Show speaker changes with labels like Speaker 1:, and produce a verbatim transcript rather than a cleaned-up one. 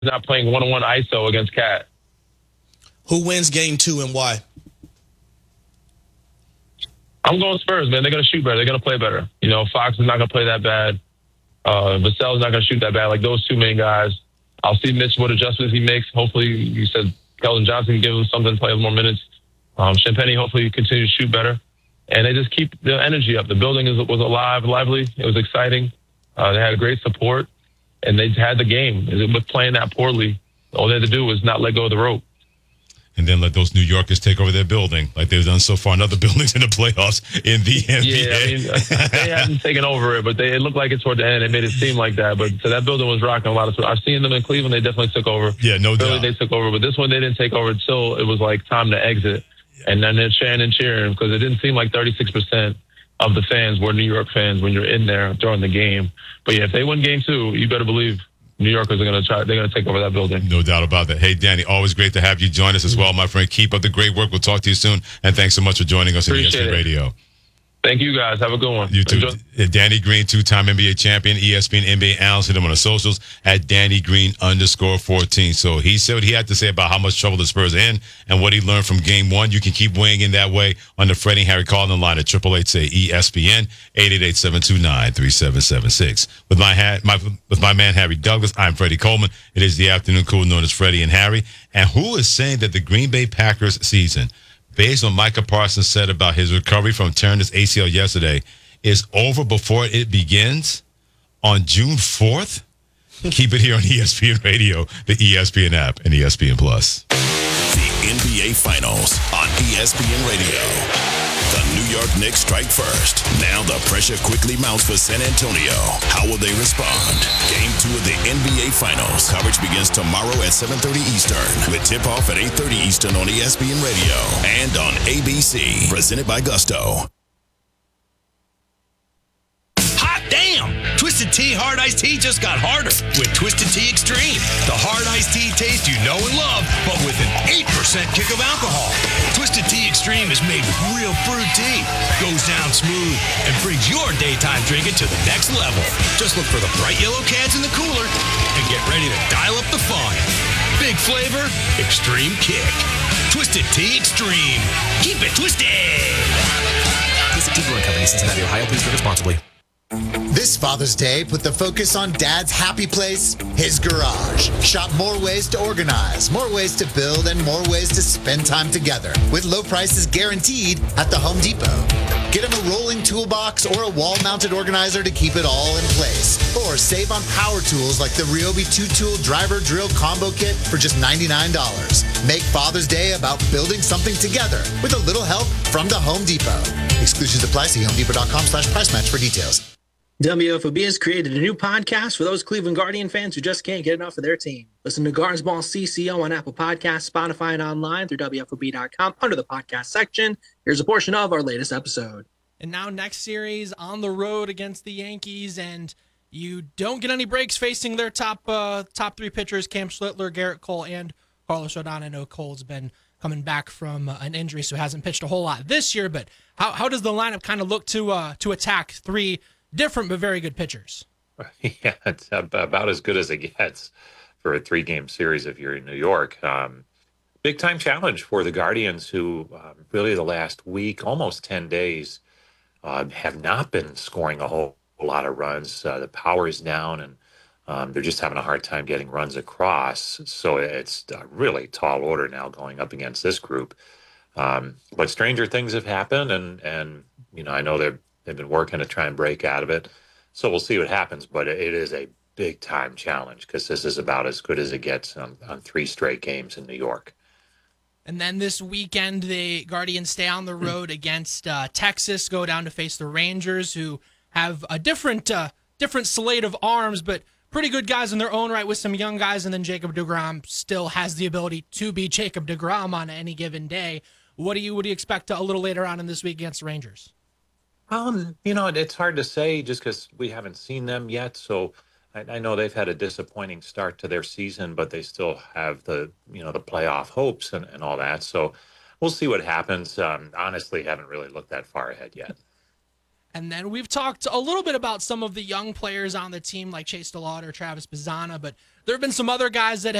Speaker 1: not playing one-on-one I S O against Cat.
Speaker 2: Who wins game two and why?
Speaker 1: I'm going Spurs, man. They're going to shoot better. They're going to play better. You know, Fox is not going to play that bad. Uh, Vassell's not going to shoot that bad. Like those two main guys. I'll see Mitch what adjustments he makes. Hopefully, you said Keldon Johnson can give him something, play more minutes. Um, Champagnie hopefully continue to shoot better. And they just keep the energy up. The building is, was alive, lively. It was exciting. Uh, they had great support. And they had the game. With playing that poorly, all they had to do was not let go of the rope.
Speaker 3: And then let those New Yorkers take over their building like they've done so far in other buildings in the playoffs in the N B A.
Speaker 1: Yeah, I mean, they haven't taken over it, but they, it looked like it toward the end. They made it seem like that. But so that building was rocking a lot of. I've seen them in Cleveland. They definitely took over.
Speaker 3: Yeah, no
Speaker 1: Philly,
Speaker 3: doubt.
Speaker 1: They took over, but this one they didn't take over until it was like time to exit. And then they're chanting and cheering because it didn't seem like thirty-six percent of the fans were New York fans when you're in there during the game. But yeah, if they win game two, you better believe New Yorkers are going to try. They're going to take over that building.
Speaker 3: No doubt about that. Hey, Danny, always great to have you join us as well, my friend. Keep up the great work. We'll talk to you soon. And thanks so much for joining us on E S P N Radio.
Speaker 1: Thank you, guys. Have a good one.
Speaker 3: You too.
Speaker 1: Enjoy.
Speaker 3: Danny Green, two-time N B A champion, E S P N N B A analyst. Hit him on the socials at Danny Green underscore fourteen. So he said what he had to say about how much trouble the Spurs are in and what he learned from game one. You can keep weighing in that way on the Freddie and Harry calling line at triple eight say E S P N eight eight eight, seven two nine, three seven seven six. With my, ha- my with my man Harry Douglas, I'm Freddie Coleman. It is the afternoon crew known as Freddie and Harry. And who is saying that the Green Bay Packers season, based on Micah Parsons said about his recovery from tearing his A C L yesterday, is over before it begins on June fourth? Keep it here on E S P N Radio, the E S P N app, and E S P N Plus.
Speaker 4: The N B A Finals on E S P N Radio. The New York Knicks strike first. Now the pressure quickly mounts for San Antonio. How will they respond? Game two of the N B A Finals. Coverage begins tomorrow at seven thirty Eastern with tip-off at eight thirty Eastern on E S P N Radio and on A B C. Presented by Gusto.
Speaker 5: Hot damn! Twisted Tea Hard Iced Tea just got harder with Twisted Tea Extreme. The hard iced tea taste you know and love, but with an eight percent kick of alcohol. Twisted Tea Extreme is made with real fruit tea, goes down smooth, and brings your daytime drinking to the next level. Just look for the bright yellow cans in the cooler and get ready to dial up the fun. Big flavor, extreme kick. Twisted Tea Extreme. Keep it twisted!
Speaker 6: Twisted Tea Brewing Company, Cincinnati, Ohio. Please drink responsibly.
Speaker 7: This Father's Day, put the focus on Dad's happy place, his garage. Shop more ways to organize, more ways to build, and more ways to spend time together. With low prices guaranteed at the Home Depot. Get him a rolling toolbox or a wall-mounted organizer to keep it all in place. Or save on power tools like the Ryobi two-tool driver drill combo kit for just ninety-nine dollars. Make Father's Day about building something together with a little help from the Home Depot. Exclusions apply. See homedepot.com slash price match for details.
Speaker 8: W F O B has created a new podcast for those Cleveland Guardian fans who just can't get enough of their team. Listen to Gardens Ball C C O on Apple Podcasts, Spotify, and online through W F O B dot com under the podcast section. Here's a portion of our latest episode.
Speaker 9: And now next series on the road against the Yankees, and you don't get any breaks facing their top uh, top three pitchers, Cam Schlittler, Garrett Cole, and Carlos Rodon. I know Cole's been coming back from uh, an injury, so hasn't pitched a whole lot this year, but how, how does the lineup kind of look to uh, to attack three different but very good pitchers?
Speaker 10: Yeah, it's about as good as it gets for a three-game series if you're in New York. Um, big-time challenge for the Guardians, who um, really the last week, almost ten days, uh, have not been scoring a whole, whole lot of runs. Uh, the power is down, and um, they're just having a hard time getting runs across. So it's a really tall order now going up against this group. Um, but stranger things have happened, and, and you know, I know they're They've been working to try and break out of it. So we'll see what happens, but it is a big-time challenge because this is about as good as it gets on, on three straight games in New York.
Speaker 9: And then this weekend, the Guardians stay on the road against uh, Texas, go down to face the Rangers, who have a different uh, different slate of arms, but pretty good guys in their own right with some young guys, and then Jacob deGrom still has the ability to be Jacob deGrom on any given day. What do you, what do you expect a little later on in this week against the Rangers?
Speaker 10: Um, you know, it's hard to say just because we haven't seen them yet. So I, I know they've had a disappointing start to their season, but they still have the, you know, the playoff hopes and, and all that. So we'll see what happens. Um, honestly, haven't really looked that far ahead yet.
Speaker 9: And then we've talked a little bit about some of the young players on the team like Chase DeLauder, Travis Bazzana, but there have been some other guys that